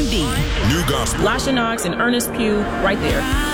D. New gospel. Lasha Knox and Ernest Pugh, right there.